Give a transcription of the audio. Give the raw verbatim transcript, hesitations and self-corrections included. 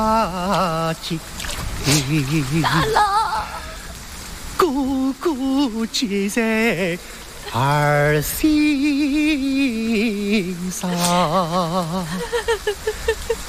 起， 大郎， 姑姑记在儿心上。